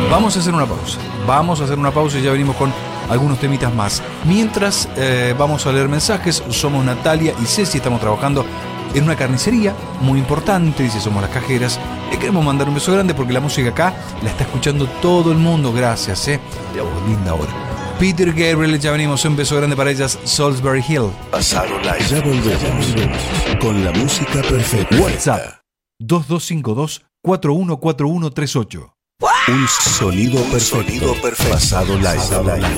Vamos a hacer una pausa y ya venimos con algunos temitas más. Mientras vamos a leer mensajes. Somos Natalia y Ceci, estamos trabajando en una carnicería muy importante, dice, somos las cajeras. Le queremos mandar un beso grande porque la música acá la está escuchando todo el mundo. Gracias, Mira vos, linda hora. Peter Gabriel, ya venimos, un beso grande para ellas. Salisbury Hill. Pasado Live. Ya volvemos con la música perfecta. WhatsApp 2252-414138. Un sonido perfecto. Pasado Live.